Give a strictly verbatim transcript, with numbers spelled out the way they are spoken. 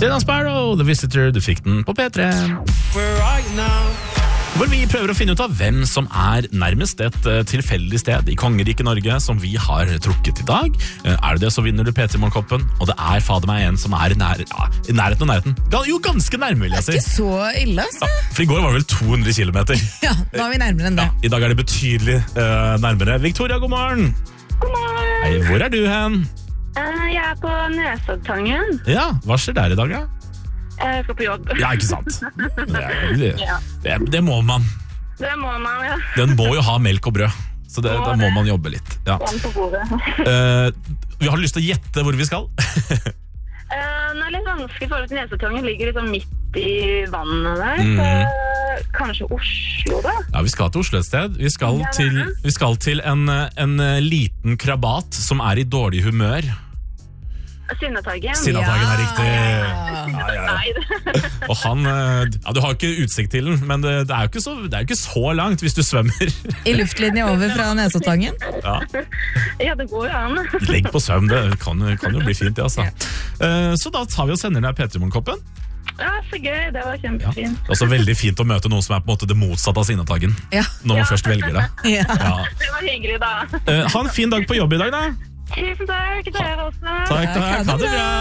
Tina Sparrow, The Visitor, du fikk den på P tre. Hvor vi prøver å finne ut av hvem som er nærmest et uh, tilfeldig sted i kongeriket Norge som vi har trukket i dag. Uh, er det det, så vinner du P tre Morgenkoppen, og det er fader meg en som er i, nær, ja, i nærheten og nærheten. Jo, ganske nærme, vil jeg si. Det er ikke så ille, altså. Ja, for i går var det vel to hundre kilometer. Ja, nå er vi nærmere enn det. Ja, i dag er det betydelig uh, nærmere. Victoria, god morgen. God morgen. Hei, hvor er du hen? Uh, jeg er på Nesoddtangen. Ja, hva skjer der i dag, da? Jeg skal på jobb. Ja, ikke sant. Det, er, det, det, det må man. Det må man, ja. Den må jo ha melk og brød, så det, da må man jobbe litt. Ja. Den på bordet. Uh, vi har lyst til å gjette hvor vi skal. uh, det er litt vanskelig for at Nesoddtangen ligger liksom midt i vannet der. Mm. Så kanskje Oslo, da? Ja, vi skal til Oslo et sted. Vi skal til, vi skal til en, en liten krabat som er i dårlig humør. Sinnataggen. Sinnataggen er riktig. Ja. Ja, ja, ja. Og han, ja, du har ikke utsikt til den, men det, det er jo ikke så, det er jo ikke så langt hvis du svømmer. I luftlinje over fra Nesoddtangen. Ja. Ja, det går jo an. Legg på svøm, det kan, kan jo bli fint, det, altså. Uh, så da tar vi og sender deg P tre Morgenkoppen. Ja, så gøy. Det var Ja. kjempefint. Det er også veldig fint å møte noen som er på en måte det motsatte av Sinnataggen. Ja. Når man Ja. først velger det. Ja. Ja. Det var hyggelig, da. Uh, ha en fin dag på jobb i dag, da. Tusen takk. Dere også. Takk, takk. Ha det bra.